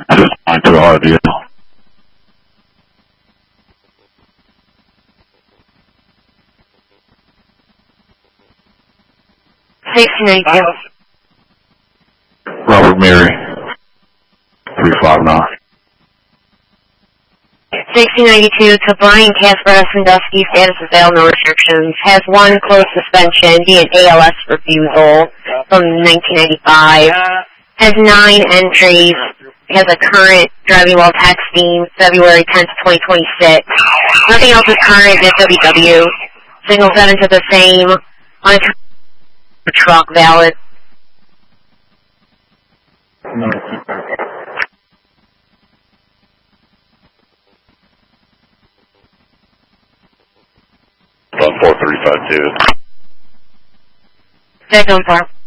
Just going through our deal. 692. Robert Mary, 359. 1692 to Brian Casper Sandusky, status of bail, no restrictions. Has one closed suspension, be an ALS refusal from 1995. Has 9 entries. Has a current driving while texting, February 10th, 2026. Nothing else is current at WW. Signal 7 to the same. On a truck, valid. About 4352. Second part.